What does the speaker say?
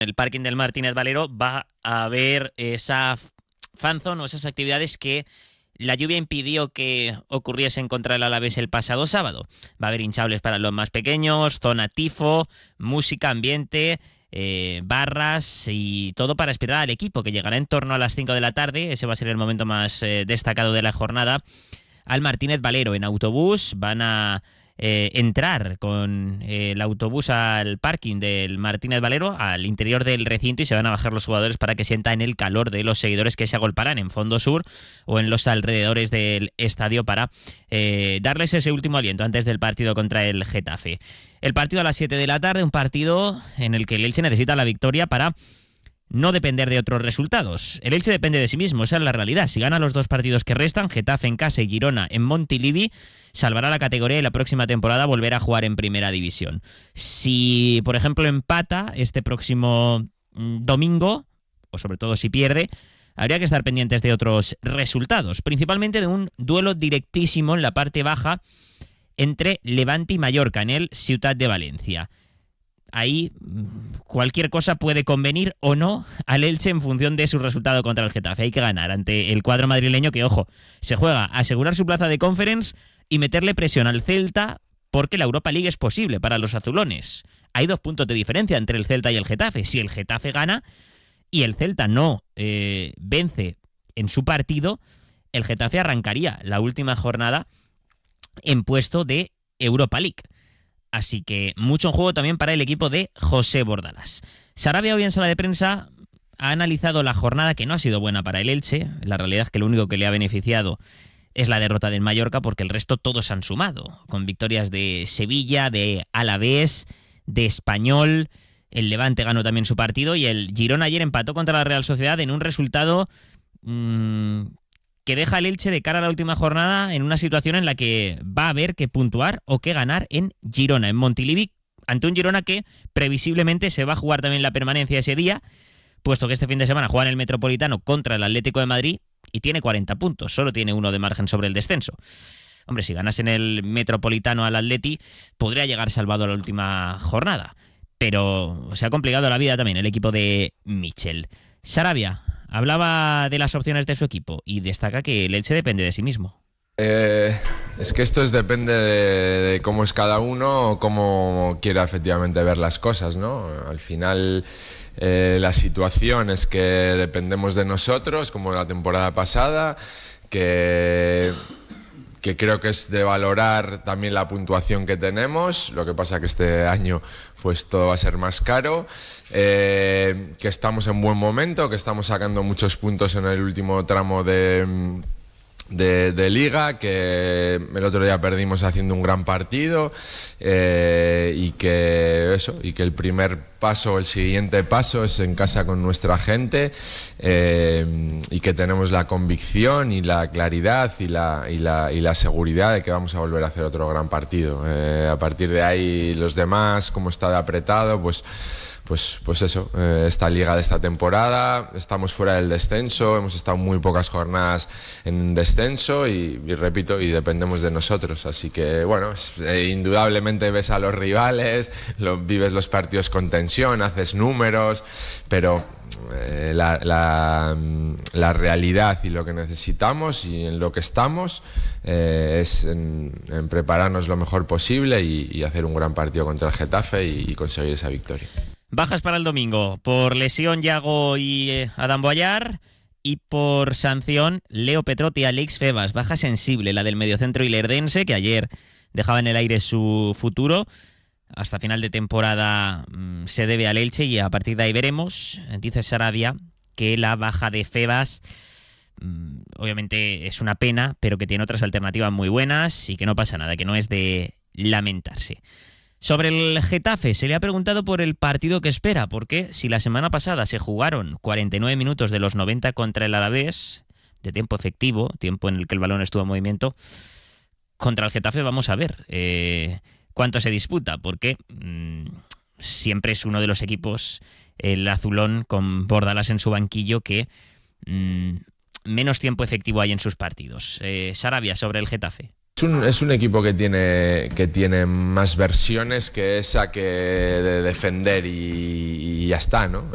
el parking del Martínez Valero va a haber esa fanzone o esas actividades que la lluvia impidió que ocurriesen contra el Alavés el pasado sábado. Va a haber hinchables para los más pequeños, zona tifo, música, ambiente, barras y todo para esperar al equipo, que llegará en torno a las 5 de la tarde. Ese va a ser el momento más destacado de la jornada. Al Martínez Valero en autobús van a entrar con el autobús al parking del Martínez Valero, al interior del recinto, y se van a bajar los jugadores para que sientan el calor de los seguidores que se agolparán en Fondo Sur o en los alrededores del estadio para darles ese último aliento antes del partido contra el Getafe. El partido a las 7 de la tarde, un partido en el que el Elche necesita la victoria para no depender de otros resultados. El Elche depende de sí mismo, esa es la realidad. Si gana los dos partidos que restan, Getafe en casa y Girona en Montilivi, salvará la categoría y la próxima temporada volverá a jugar en primera división. Si, por ejemplo, empata este próximo domingo, o sobre todo si pierde, habría que estar pendientes de otros resultados, principalmente de un duelo directísimo en la parte baja entre Levante y Mallorca en el Ciutat de Valencia. Ahí cualquier cosa puede convenir o no al Elche en función de su resultado contra el Getafe. Hay que ganar ante el cuadro madrileño que, ojo, se juega a asegurar su plaza de Conference y meterle presión al Celta, porque la Europa League es posible para los azulones. Hay 2 puntos de diferencia entre el Celta y el Getafe. Si el Getafe gana y el Celta no vence en su partido, el Getafe arrancaría la última jornada en puesto de Europa League. Así que mucho en juego también para el equipo de José Bordalas. Sarabia hoy en sala de prensa ha analizado la jornada, que no ha sido buena para el Elche. La realidad es que lo único que le ha beneficiado es la derrota del Mallorca, porque el resto todos han sumado, con victorias de Sevilla, de Alavés, de Español. El Levante ganó también su partido y el Girona ayer empató contra la Real Sociedad en un resultado que deja al Elche de cara a la última jornada en una situación en la que va a haber que puntuar o que ganar en Girona, en Montilivi, ante un Girona que previsiblemente se va a jugar también la permanencia ese día, puesto que este fin de semana juega en el Metropolitano contra el Atlético de Madrid y tiene 40 puntos, solo tiene 1 de margen sobre el descenso. Hombre, si ganas en el Metropolitano al Atleti, podría llegar salvado a la última jornada, pero se ha complicado la vida también el equipo de Michel. Sarabia hablaba de las opciones de su equipo y destaca que el Elche depende de sí mismo. Es que esto depende de cómo es cada uno o cómo quiera efectivamente ver las cosas, ¿no? Al final la situación es que dependemos de nosotros, como la temporada pasada, que creo que es de valorar también la puntuación que tenemos. Lo que pasa que este año pues todo va a ser más caro, que estamos en buen momento, que estamos sacando muchos puntos en el último tramo de Liga, que el otro día perdimos haciendo un gran partido, y que el primer paso, el siguiente paso es en casa con nuestra gente, y que tenemos la convicción y la claridad y la seguridad de que vamos a volver a hacer otro gran partido. A partir de ahí los demás, como está de apretado, pues eso, esta liga de esta temporada, estamos fuera del descenso, hemos estado muy pocas jornadas en descenso y repito, y dependemos de nosotros, así que bueno, indudablemente ves a los rivales, vives los partidos con tensión, haces números, pero la realidad y lo que necesitamos y en lo que estamos es en prepararnos lo mejor posible y hacer un gran partido contra el Getafe y conseguir esa victoria. Bajas para el domingo. Por lesión, Yago y Adam Boyar. Y por sanción, Leo Petrotti y Alex Febas. Baja sensible, la del mediocentro ilerdense, que ayer dejaba en el aire su futuro. Hasta final de temporada se debe al Elche y a partir de ahí veremos. Dice Sarabia que la baja de Febas obviamente es una pena, pero que tiene otras alternativas muy buenas y que no pasa nada, que no es de lamentarse. Sobre el Getafe, se le ha preguntado por el partido que espera, porque si la semana pasada se jugaron 49 minutos de los 90 contra el Alavés, de tiempo efectivo, tiempo en el que el balón estuvo en movimiento, contra el Getafe vamos a ver cuánto se disputa, porque siempre es uno de los equipos, el azulón, con Bordalas en su banquillo, que menos tiempo efectivo hay en sus partidos. Sarabia, sobre el Getafe. Es un equipo que tiene más versiones que esa que de defender y ya está, ¿no?